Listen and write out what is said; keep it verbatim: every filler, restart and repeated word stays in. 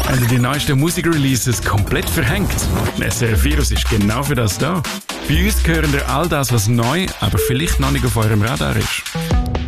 Haben die neuesten Musikreleases komplett verhängt? S R F Virus ist genau für das da. Bei uns hören ihr all das, was neu, aber vielleicht noch nicht auf eurem Radar ist.